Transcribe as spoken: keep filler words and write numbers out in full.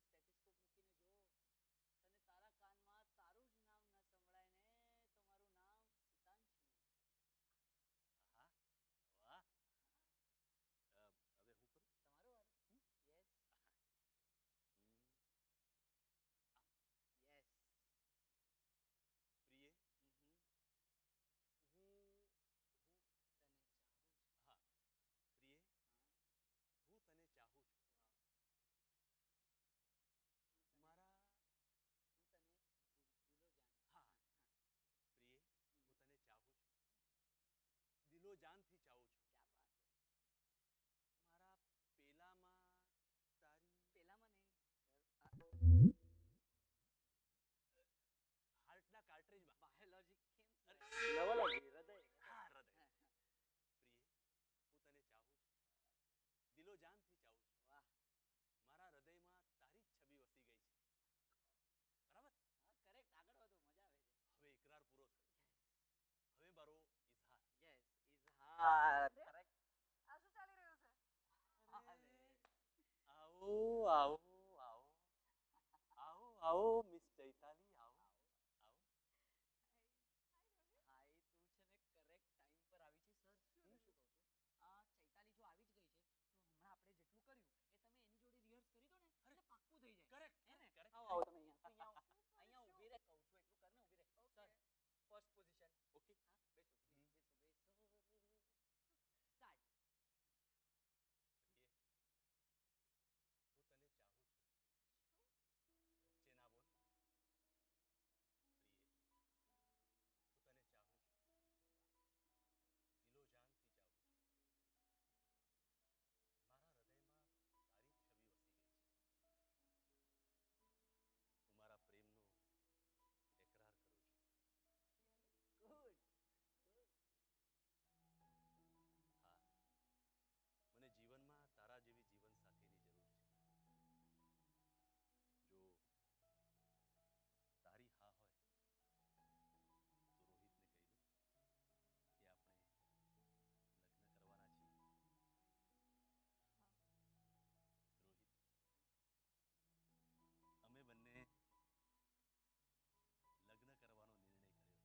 Stethoscope મૂકીને જો, તને તારા કાનમાં તારું જ નામ ન સંભળાય ને તો મારું નામ સિતાંશુ. હા, વાહ. હવે હું કરું? તમારું વારું. યસ. યસ. પ્રિય, હમ હું હું તને ચાહું છું. હા પ્રિય, હા. હું તને ચાહું છું. વાવ. હું તને મારા હું તને દિલ- દિલો જાન. હા હા. પ્રિય, હમ. હું તને ચાહું છું, દિલો જાનથી ચાહું છું. ક્યા બાત હે. મારા પેલામાં તારી પેલામાં નહીં સર, હાર્ટના કાર્ટ્રેજમાં. બાયોલોજી કેમ અરે, નવોલોજી હૃદય. હા હૃદય. પ્રિય, હું તને ચાહું છું, દિલો જાનથી ચાહું છું. વાહ. મારા હૃદયમાં તારી જ છબી વસી ગઈ છે. બરાબર. હા કરેક્ટ, આગળ વધો, મજા આવે છે. હવે ઇકરાર પૂરો થયો. હવે મારો ઇઝહાર. યસ ઇઝહાર. કરેક્ટ. આ શું ચાલી રહ્યું છે? અરે, આવો આવો આવો આવો આવો મિસ